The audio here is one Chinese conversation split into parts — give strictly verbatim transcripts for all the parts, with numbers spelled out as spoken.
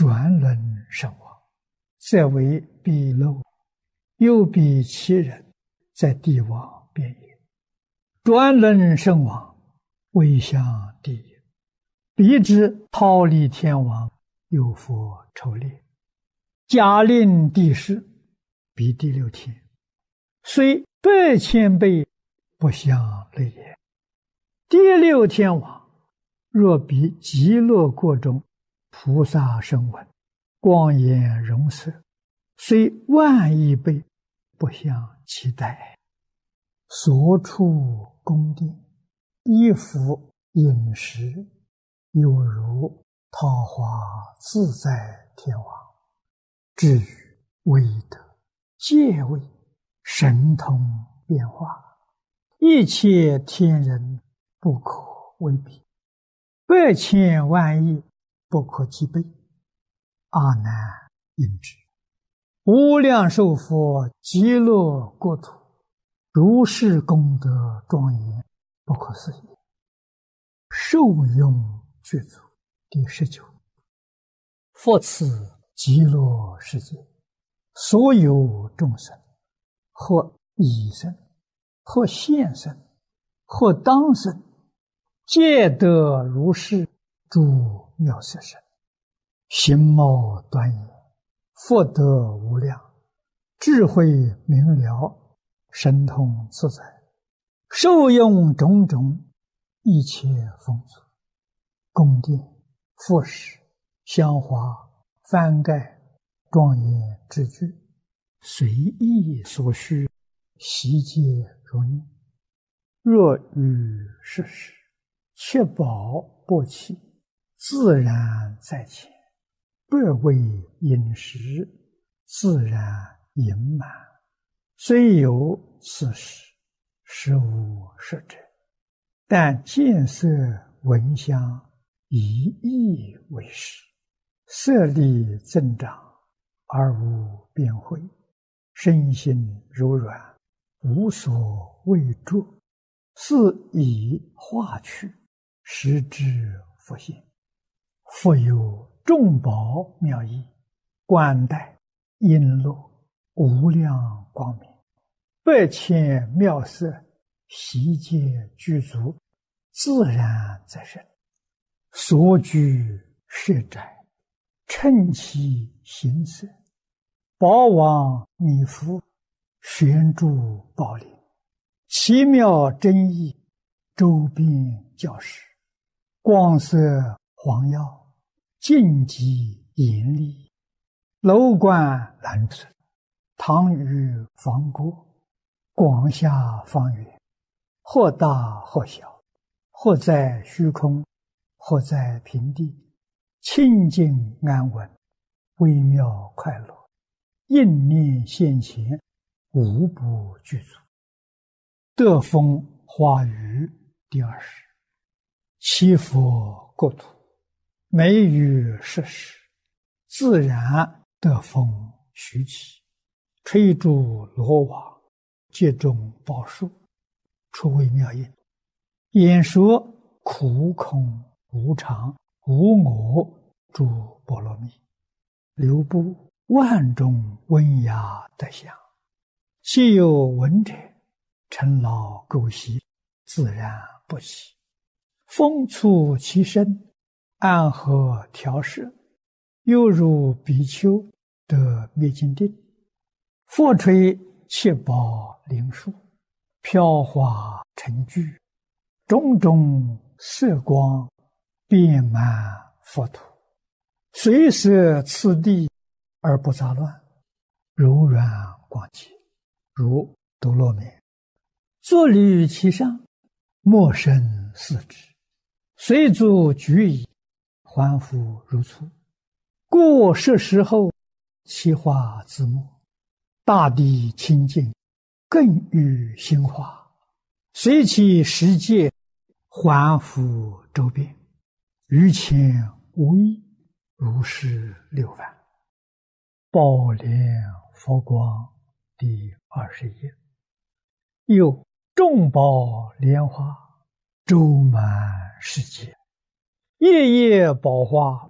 转轮身亡，再为鄙陋，又比其人，在地王边也。转轮身亡，未向地也。彼之忉利天王，有佛筹列，假令地势，彼第六天，虽百千倍，不相类也。第六天王，若比极乐国中菩萨声闻，光颜容色，虽万亿倍，不相期待。所处宫殿，衣服饮食，有如桃花自在天王。至于威德、戒位、神通变化，一切天人不可为比，百千万亿不可计备。阿难应知，无量寿佛极乐国土，如是功德庄严，不可思议。受用具足。第十九，佛此极乐世界，所有众生，或已生，或现生，或当生，皆得如是诸妙色身，形貌端严，福德无量，智慧明了，神通自在，受用种种一切丰足，宫殿、服饰、香花、幡盖、庄严之具，随意所需，悉皆如念。若遇世事，切宝薄器，自然在前，百味饮食，自然盈满。虽有此事，实无实者，但见色闻香，以意为食，色力增长，而无边慧，身心柔软，无所畏著，是以化去，实之复现。复有众宝妙义，冠带璎珞，无量光明，百千妙色，悉皆具足，自然在身。所居舍宅，称其形色，宝王弥覆，悬诸宝林，奇妙真义，周边教室，光色黄耀，净极严厉，楼观蓝色，堂宇房郭，广厦方圆，或大或小，或在虚空，或在平地，清净安稳，微妙快乐，应念现前，无不具足。德风花语第二十，七佛国土，美语设施，自然德风徐起，吹竹罗网，接种宝树，出微妙音，演说苦空无常无我诸波罗蜜，流布万种温雅德相，既有闻者，尘劳垢习，自然不起。风触其身，安和调摄，犹如比丘得灭尽定。佛吹七宝灵树，飘华成聚，种种色光，遍满佛土，随摄次第而不杂乱，柔软广洁，如多罗面。坐立其上，莫生四肢，随足举矣，还复如初。故是时候，其化自没，大地清净，更与心化，随其世界，还复周遍，于前无异，如是六万。宝莲佛光第二十页。又众宝莲花，周满世界，夜夜宝花，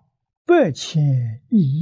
百千亿